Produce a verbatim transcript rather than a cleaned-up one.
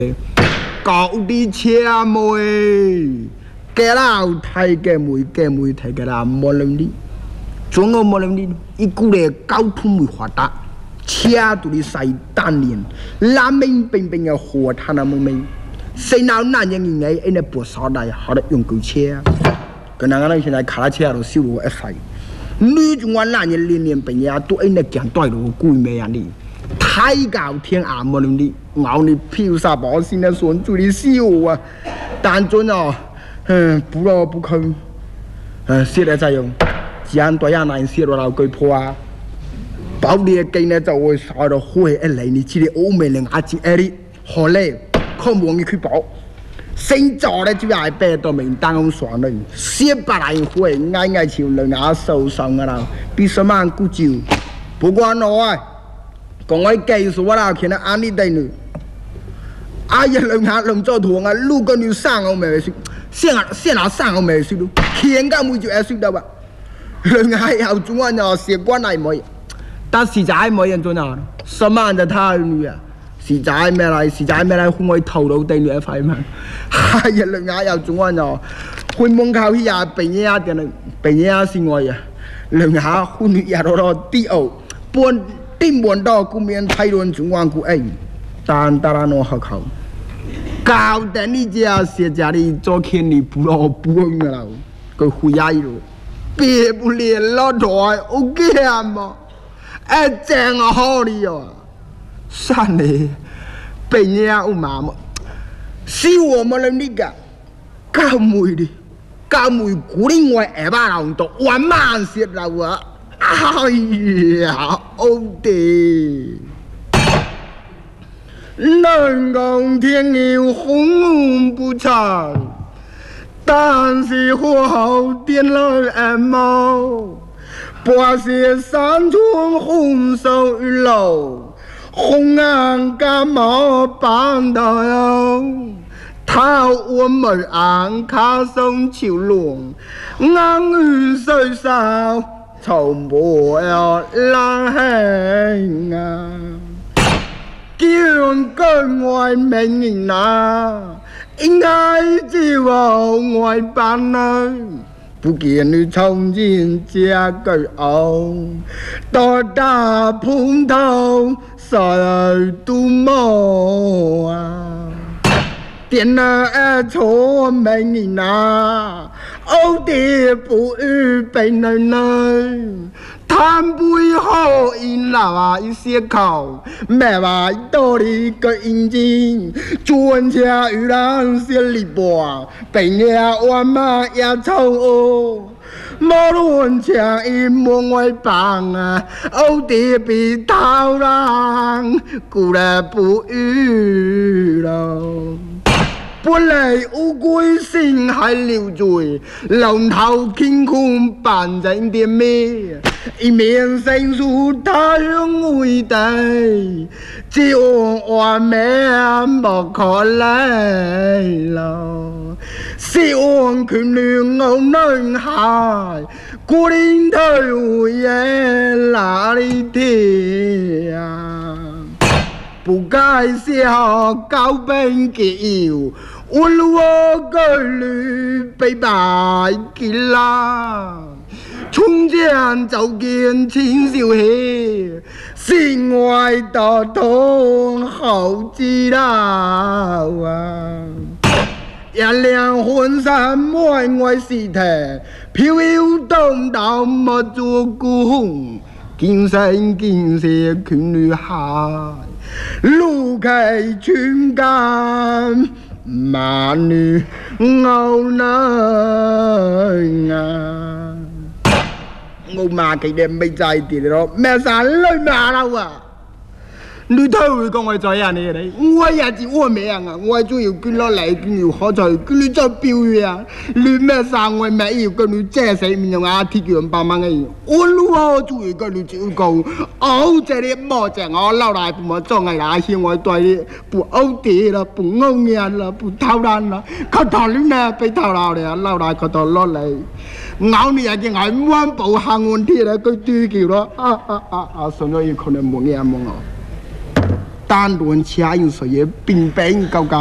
搞啲車妹，嘅啦睇嘅妹嘅妹睇嘅啦冇能力，總我冇能力，一股嚟交通會發達，車都嚟使單年，拉明冰冰嘅火炭啊妹妹，誰鬧男人嘅愛，人哋不少大，好得用夠車，跟那個人現在卡拉車都少咗一塊，女中國男人年年病呀，都人哋講對咯，鬼咩樣的。太高天啊！冇能力，咬你票啥保險的손住你笑啊！但准哦，嗯，不落不坑，嗯，寫嚟再用，只按多樣難寫落嚟句破啊！保你嘅機呢就會燒到灰一嚟，你知你歐美人阿姐誒你好嘞，看望你去保，先做咧就係白到明當咁爽嘞，寫白來灰，挨挨潮人阿受傷噶啦，比什麼古舊，不管我啊！講我技術我啦，見到安尼對你，阿爺兩下兩做圖啊，路個你上我咪識，先啊先啊上我咪識咯，見個妹就愛識到吧，兩下又中啊又習慣嚟冇，但實在冇人做哪，什麼就睇你啊，實在咩嚟，實在咩嚟，可我頭腦對你一塊嘛，阿爺兩下又中啊又，去門口去呀，病嘢啊點嚟，病嘢啊是我呀，兩下去你呀攞攞啲奧搬。丁門道古面太亂中國古哎，但當然我好考，搞得你家寫家裡做天你不老不穩個啦，個灰呀一路，別不連老台 OK 啊嘛，哎正好哩喲，算嘞，被人家有媽媽，是我們能力個，搞妹的，搞妹古靈外二百人多，萬萬些啦我。哎呀，欧弟，能共天有红不长，但是火候点了暗毛，把些山川红手玉楼，红岸干毛板到哟。他我们安卡松秋龙，安雨水少。從無有人行啊，叫人外名人啊，應該就外班啊，不見你從前這個歐，到大碰頭誰都冇啊。點了錯名人啊，歐弟不預備能耐，談背後因老啊一些口，咩話道理個認真，專車與人些離波，病了我媽也臭哦。無論車一門外幫啊，歐弟比頭人，故來不預咯。本來烏龜心還留住，龍頭天空扮成點咩？一面生出太陽偉大，只我美不可來了。希望佢戀我男孩，孤零頭也哪裡去啊？不該笑高奔嘅腰，我我個女被白結啦。從前就見青少氣，心外到痛好知道啊！一輛婚紗滿外屍體，飄搖動到沒做工，見生見死佢女孩。路開全間萬女牛能啊！我媽佢哋未在啲咯，咩啥女馬啦喎？你睇會講我做嘢你嚟，我也是我咩啊？我仲要捐落嚟，捐要好在捐你做表嘢啊！你咩啥我咩要跟你借死面用啊？鐵橋百萬嘅，我如何仲要跟你照顧？哦，這裡冇正我老來不冇做嘅啦，嫌我對你不歐啲啦，不歐眼啦，不偷懶啦，佢頭你咩被偷鬧嚟啊？老來佢頭落嚟，咬你又見係彎步行問題啦，佢對橋咯，啊啊啊啊！上咗要可能冇嘢冇我。 单段恰用说也并非高高。